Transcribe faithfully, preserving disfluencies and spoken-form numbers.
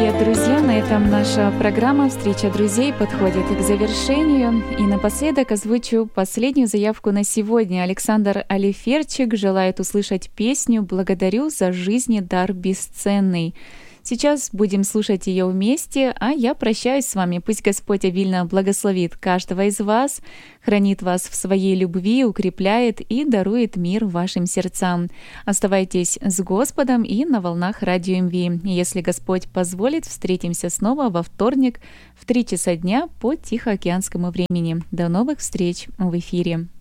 Привет, друзья! На этом наша программа «Встреча друзей» подходит к завершению. И напоследок озвучу последнюю заявку на сегодня. Александр Алиферчик желает услышать песню «Благодарю за жизни дар бесценный». Сейчас будем слушать ее вместе, а я прощаюсь с вами. Пусть Господь обильно благословит каждого из вас, хранит вас в своей любви, укрепляет и дарует мир вашим сердцам. Оставайтесь с Господом и на волнах Радио МВ. Если Господь позволит, встретимся снова во вторник в три часа дня по Тихоокеанскому времени. До новых встреч в эфире.